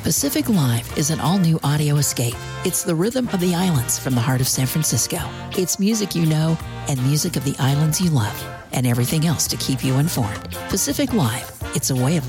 Pacific Live is an all-new audio escape. It's the rhythm of the islands from the heart of San Francisco. It's music you know and music of the islands you love, and everything else to keep you informed. Pacific Live, it's a way of